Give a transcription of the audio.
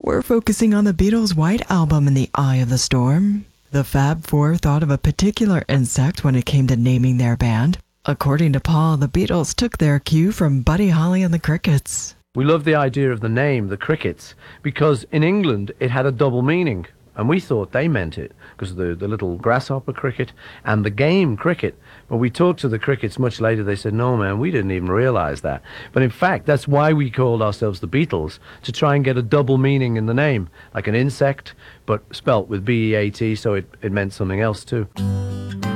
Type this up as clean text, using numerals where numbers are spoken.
We're focusing on the Beatles' White Album in the eye of the storm. The Fab Four thought of a particular insect when it came to naming their band. According to Paul, the Beatles took their cue from Buddy Holly and the Crickets. We love the idea of the name, the Crickets, because in England it had a double meaning, and we thought they meant it because of the little grasshopper cricket and the game cricket. But we talked to the Crickets much later. They said, no, man, we didn't even realize that. But in fact, that's why we called ourselves the Beatles, to try and get a double meaning in the name, like an insect, but spelt with B-E-A-T, so it meant something else too.